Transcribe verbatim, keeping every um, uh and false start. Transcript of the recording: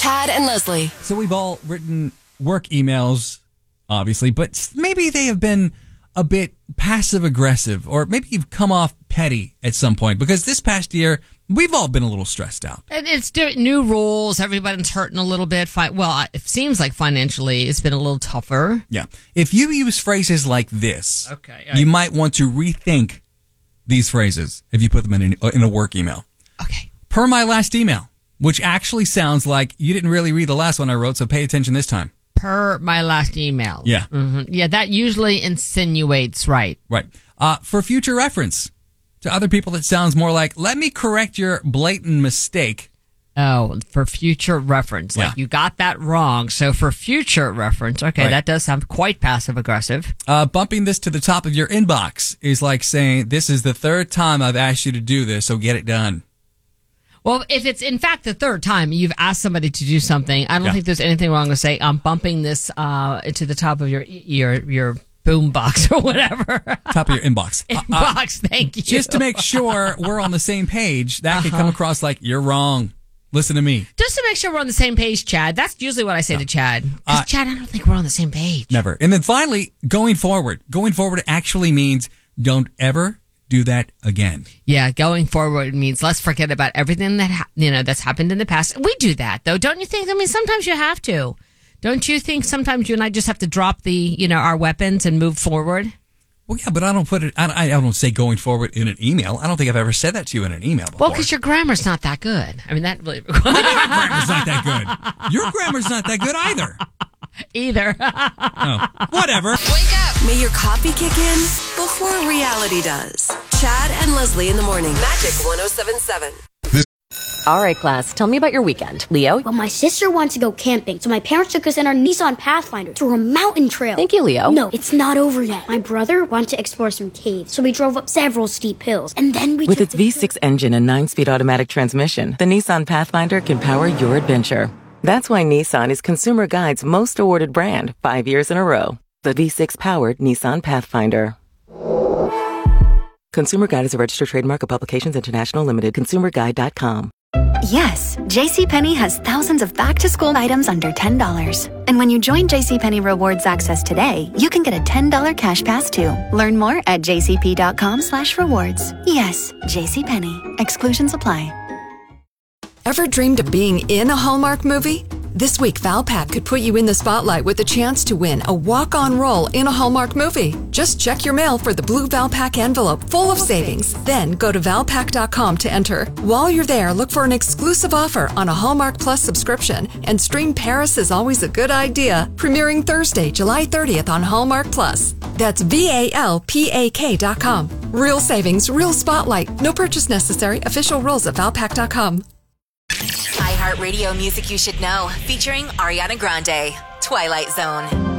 Chad and Leslie. So we've all written work emails, obviously, but maybe they have been a bit passive aggressive, or maybe you've come off petty at some point, because this past year we've all been a little stressed out. And it's di- new rules. Everybody's hurting a little bit. Fi- well, it seems like financially it's been a little tougher. Yeah. If you use phrases like this, okay, you might want to rethink these phrases if you put them in, in a work email. Okay. Per my last email, which actually sounds like you didn't really read the last one I wrote, so pay attention this time. Per my last email. Yeah. Mm-hmm. Yeah, that usually insinuates, right. Right. Uh, for future reference, to other people that sounds more like, let me correct your blatant mistake. Oh, for future reference. Like, Yeah. you got that wrong. So for future reference, okay, Right. that does sound quite passive-aggressive. Uh, bumping this to the top of your inbox is like saying, this is the third time I've asked you to do this, so get it done. Well, if it's in fact the third time you've asked somebody to do something, I don't Yeah. think there's anything wrong with saying, I'm bumping this uh, to the top of your your your boom box or whatever. Top of your inbox. Inbox, thank you. Just to make sure we're on the same page, that could come across like, you're wrong. Listen to me. Just to make sure we're on the same page, Chad. That's usually what I say to Chad. Because, Uh, Chad, I don't think we're on the same page. Never. And then finally, going forward. Going forward actually means don't ever do that again. Yeah, going forward means let's forget about everything that ha- you know that's happened in the past. We do that, though, don't you think? I mean, sometimes you have to. Don't you think sometimes you and I just have to drop the, you know, our weapons and move forward? Well, yeah, but I don't put it, I, I don't say going forward in an email. I don't think I've ever said that to you in an email before. Well, because your grammar's not that good. I mean, that really... Your grammar's not that good. Your grammar's not that good either. Either. Oh, whatever. Wake up. May your coffee kick in before reality does. Chad and Leslie in the morning. Magic one oh seven point seven. All right, class, tell me about your weekend. Leo? Well, my sister wanted to go camping, so my parents took us in our Nissan Pathfinder to a mountain trail. Thank you, Leo. No, it's not over yet. My brother wanted to explore some caves, so we drove up several steep hills, and then we With took its the V six engine and nine-speed automatic transmission, the Nissan Pathfinder can power your adventure. That's why Nissan is Consumer Guide's most awarded brand, five years in a row. The V six-powered Nissan Pathfinder. Consumer Guide is a registered trademark of Publications International Limited. consumer guide dot com. Yes, JCPenney has thousands of back-to-school items under ten dollars. And when you join JCPenney Rewards Access today, you can get a ten dollars cash pass too. Learn more at jcp.com slash rewards. Yes, JCPenney. Exclusions apply. Ever dreamed of being in a Hallmark movie? This week, Valpak could put you in the spotlight with a chance to win a walk-on role in a Hallmark movie. Just check your mail for the blue Valpak envelope full of savings. Then go to valpak dot com to enter. While you're there, look for an exclusive offer on a Hallmark Plus subscription and stream Paris is Always a Good Idea, premiering Thursday, July thirtieth on Hallmark Plus. That's V A L P A K dot com. Real savings, real spotlight. No purchase necessary. Official rules at valpak dot com. iHeartRadio Music You Should Know, featuring Ariana Grande, Twilight Zone.